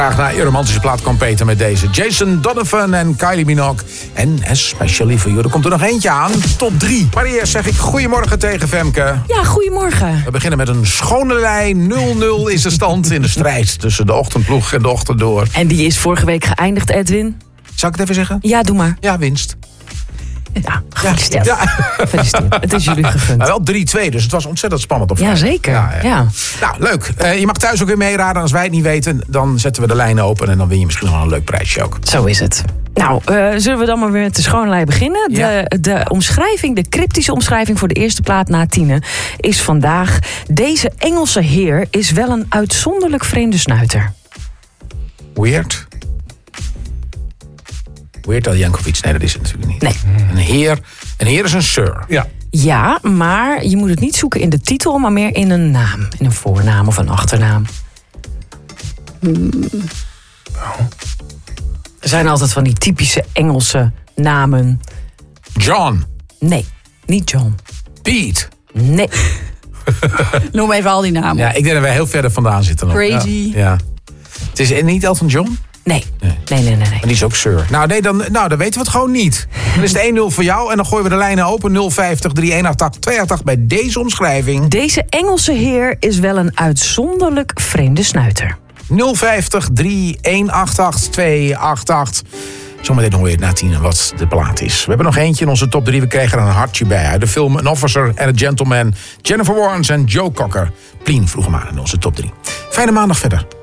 Graag naar je romantische plaat kan Peter met deze. Jason Donovan en Kylie Minogue. En especially for you. Er komt er nog eentje aan. Top 3. Maar eerst zeg ik goedemorgen tegen Femke. Ja, goedemorgen. We beginnen met een schone lijn. 0-0 is de stand in de strijd tussen de ochtendploeg en de ochtend door. En die is vorige week geëindigd, Edwin. Zal ik het even zeggen? Ja, doe maar. Ja, winst. Ja, gefeliciteerd. Ja. Gefeliciteerd. Het is jullie gegund. Maar wel 3-2, dus het was ontzettend spannend op vrijdag. Jazeker. Ja. Nou, leuk. Je mag thuis ook weer meeraden. Als wij het niet weten, dan zetten we de lijnen open en dan win je misschien nog wel een leuk prijsje ook. Zo is het. Nou, zullen we dan maar weer met de schone lijn beginnen? Ja. De omschrijving, de cryptische omschrijving voor de eerste plaat na 10 is vandaag: deze Engelse heer is wel een uitzonderlijk vreemde snuiter. Weird. Weird Al Yankovic. Nee, dat is het natuurlijk niet. Nee. Een heer is een sir. Ja. Ja, maar je moet het niet zoeken in de titel, maar meer in een naam. In een voornaam of een achternaam. Er zijn altijd van die typische Engelse namen. John. Nee, niet John. Pete. Nee. Noem even al die namen. Ja, ik denk dat wij heel verder vandaan zitten nog. Crazy. Ja. Het is niet Elton John? Nee. Nee. Maar die is ook sir. Nou, dan weten we het gewoon niet. Dan is het 1-0 voor jou en dan gooien we de lijnen open. 050 3188 288 bij deze omschrijving. Deze Engelse heer is wel een uitzonderlijk vreemde snuiter. 050 3188 288. Zometeen hoor je het na 10 wat de plaat is. We hebben nog eentje in onze top 3. We kregen er een hartje bij uit de film An Officer and a Gentleman. Jennifer Warnes en Joe Cocker. Plien vroeg hem aan in onze top 3. Fijne maandag verder.